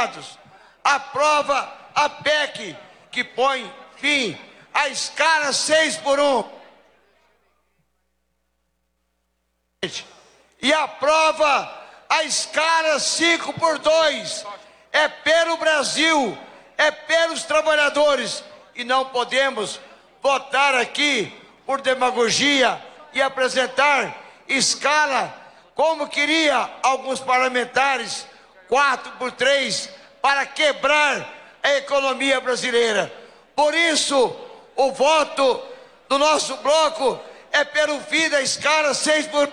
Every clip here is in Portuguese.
deputados, aprova a PEC que põe fim à escala 6x1 e aprova a escala 5x2. É pelo Brasil, é pelos trabalhadores, e não podemos votar aqui por demagogia e apresentar escala como queria alguns parlamentares, 4x3, para quebrar a economia brasileira. Por isso, o voto do nosso bloco é pelo fim da escala 6x1.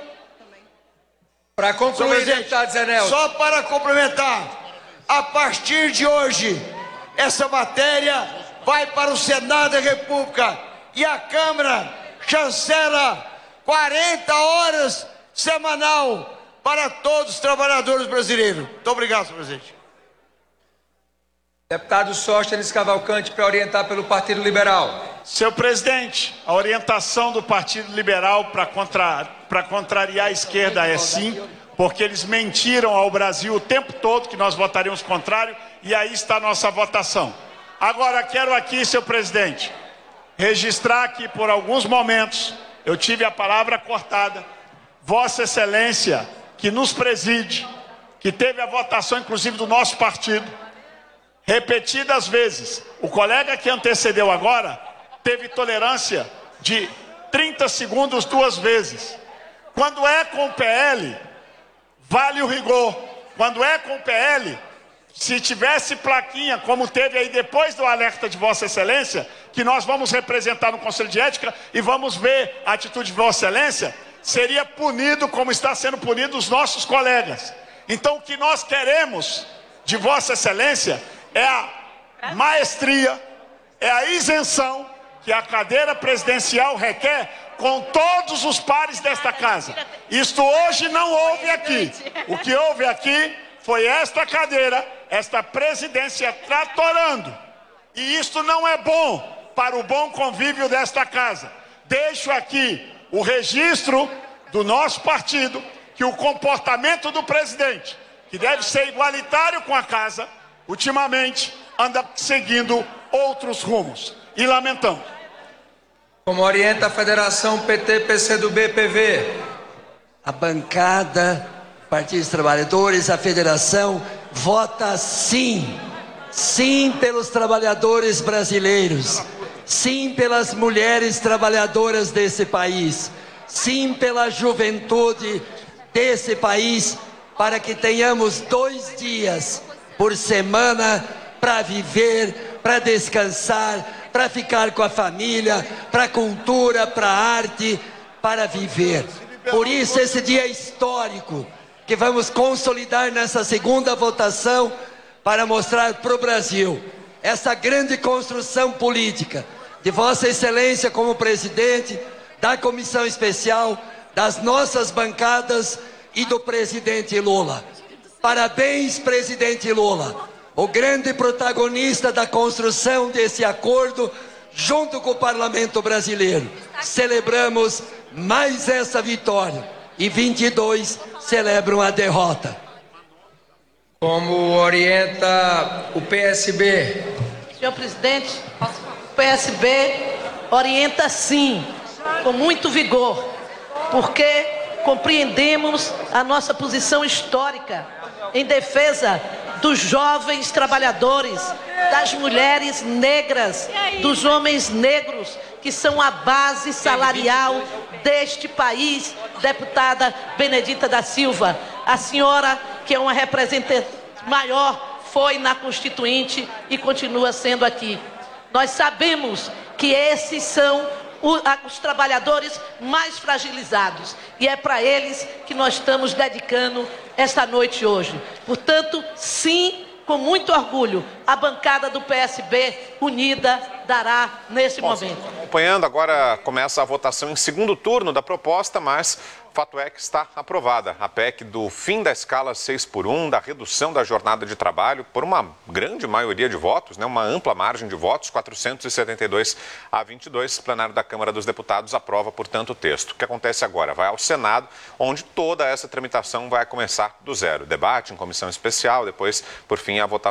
Para concluir, deputado Zé Nelson. Só para complementar, a partir de hoje, essa matéria vai para o Senado da República e a Câmara chancela 40 horas semanal para todos os trabalhadores brasileiros. Muito obrigado, senhor presidente. Deputado Sóstenes Cavalcante, para orientar pelo Partido Liberal. Senhor presidente, a orientação do Partido Liberal para contrariar a esquerda é sim, porque eles mentiram ao Brasil o tempo todo que nós votaríamos contrário, e aí está a nossa votação. Agora, quero aqui, senhor presidente, registrar que por alguns momentos eu tive a palavra cortada. Vossa Excelência, que nos preside, que teve a votação inclusive do nosso partido, repetidas vezes. O colega que antecedeu agora teve tolerância de 30 segundos 2 vezes. Quando é com o PL, vale o rigor. Quando é com o PL, se tivesse plaquinha, como teve aí depois do alerta de Vossa Excelência, que nós vamos representar no Conselho de Ética e vamos ver a atitude de Vossa Excelência, seria punido como está sendo punido os nossos colegas. Então, o que nós queremos de Vossa Excelência é a maestria, é a isenção que a cadeira presidencial requer com todos os pares desta casa. Isto hoje não houve aqui. O que houve aqui foi esta cadeira, esta presidência tratorando. E isto não é bom para o bom convívio desta casa. Deixo aqui o registro do nosso partido que o comportamento do presidente, que deve ser igualitário com a casa, ultimamente anda seguindo outros rumos. E lamentamos. Como orienta a Federação PT-PCdoB-PV. A bancada, Partido dos Trabalhadores, a Federação, vota sim. Sim pelos trabalhadores brasileiros. Sim pelas mulheres trabalhadoras desse país. Sim pela juventude desse país, para que tenhamos 2 dias por semana para viver, para descansar, para ficar com a família, para a cultura, para a arte, para viver. Por isso esse dia é histórico, que vamos consolidar nessa segunda votação para mostrar para o Brasil essa grande construção política de Vossa Excelência como presidente, da Comissão Especial, das nossas bancadas e do presidente Lula. Parabéns, presidente Lula, o grande protagonista da construção desse acordo junto com o Parlamento brasileiro. Celebramos mais essa vitória e 22 celebram a derrota. Como orienta o PSB. Senhor presidente, o PSB orienta sim, com muito vigor, porque compreendemos a nossa posição histórica em defesa dos jovens trabalhadores, das mulheres negras, dos homens negros, que são a base salarial deste país. Deputada Benedita da Silva, a senhora, que é uma representante maior, foi na Constituinte e continua sendo aqui. Nós sabemos que esses são os trabalhadores mais fragilizados, e é para eles que nós estamos dedicando esta noite hoje. Portanto, sim, com muito orgulho, a bancada do PSB unida dará nesse momento. Acompanhando, agora começa a votação em segundo turno da proposta, mas o fato é que está aprovada a PEC do fim da escala 6x1, da redução da jornada de trabalho, por uma grande maioria de votos, uma ampla margem de votos, 472 a 22. O plenário da Câmara dos Deputados aprova, portanto, o texto. O que acontece agora? Vai ao Senado, onde toda essa tramitação vai começar do zero. Debate em comissão especial, depois, por fim, a votação.